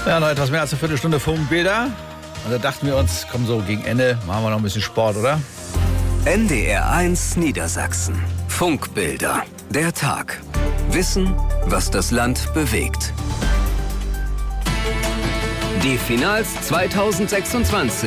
Ja, noch etwas mehr als eine Viertelstunde Funkbilder. Und da dachten wir uns, komm, so gegen Ende machen wir noch ein bisschen Sport, oder? NDR1 Niedersachsen. Funkbilder. Der Tag. Wissen, was das Land bewegt. Die Finals 2026.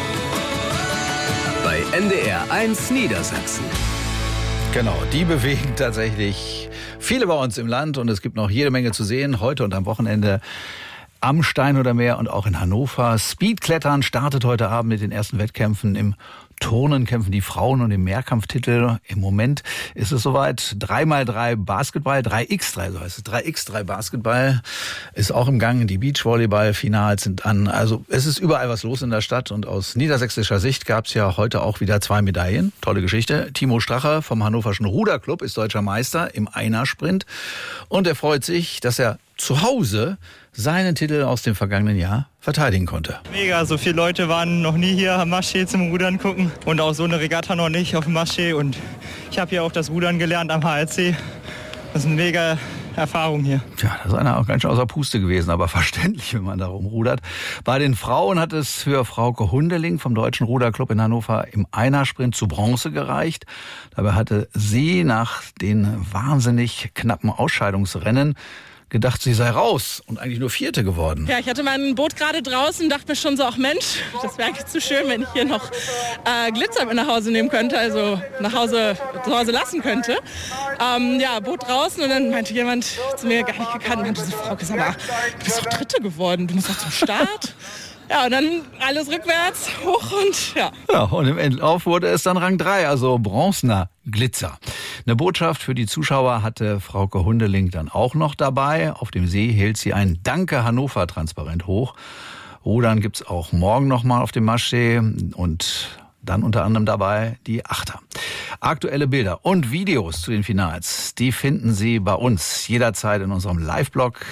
Bei NDR1 Niedersachsen. Genau, die bewegen tatsächlich viele bei uns im Land. Und es gibt noch jede Menge zu sehen. Heute und am Wochenende am Steinhuder Meer und auch in Hannover. Speedklettern startet heute Abend mit den ersten Wettkämpfen. Im Turnen kämpfen die Frauen und im Mehrkampftitel. Im Moment ist es soweit. 3x3 Basketball, 3x3, so heißt es. 3x3 Basketball ist auch im Gang. Die Beachvolleyball-Finals sind an. Also es ist überall was los in der Stadt. Und aus niedersächsischer Sicht gab es ja heute auch wieder 2 Medaillen. Tolle Geschichte. Timo Stracher vom Hannoverschen Ruderclub ist deutscher Meister im Einersprint. Und er freut sich, dass er zu Hause seinen Titel aus dem vergangenen Jahr verteidigen konnte. Mega, so viele Leute waren noch nie hier am Maschsee zum Rudern gucken und auch so eine Regatta noch nicht auf dem Maschsee. Und ich habe hier auch das Rudern gelernt am HRC. Das ist eine mega Erfahrung hier. Tja, das ist einer auch ganz schön außer Puste gewesen, aber verständlich, wenn man da rumrudert. Bei den Frauen hat es für Frauke Hundeling vom Deutschen Ruderclub in Hannover im Einersprint zu Bronze gereicht. Dabei hatte sie nach den wahnsinnig knappen Ausscheidungsrennen gedacht, sie sei raus und eigentlich nur Vierte geworden. Ja, ich hatte mein Boot gerade draußen, dachte mir schon so, ach Mensch, das wäre eigentlich zu schön, wenn ich hier noch Glitzer mit nach Hause nehmen könnte, also zu Hause lassen könnte. Boot draußen und dann meinte jemand zu mir, gar nicht gekannt, meinte so, Frau Gesammer, du bist doch Dritte geworden, du musst doch zum Start. Ja, und dann alles rückwärts, hoch und ja. Ja, und im Endlauf wurde es dann Rang 3, also bronzener Glitzer. Eine Botschaft für die Zuschauer hatte Frauke Hundeling dann auch noch dabei. Auf dem See hielt sie ein Danke Hannover transparent hoch. Rudern gibt's auch morgen nochmal auf dem Maschsee und dann unter anderem dabei die Achter. Aktuelle Bilder und Videos zu den Finals, die finden Sie bei uns jederzeit in unserem Live-Blog